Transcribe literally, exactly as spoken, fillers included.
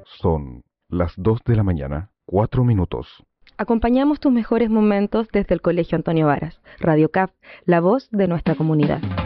Son las dos de la mañana, cuatro minutos. Acompañamos tus mejores momentos desde el Colegio Antonio Varas. Radio C A F, la voz de nuestra comunidad.